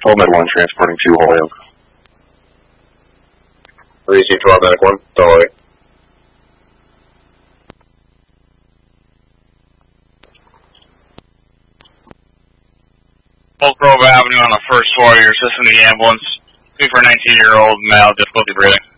12 Med 1 transporting to Holyoke. Receive 12 Medic 1, Dolly. Old Grove Avenue on the first floor, you're assisting the ambulance. Looking for a 19-year-old male, difficulty breathing.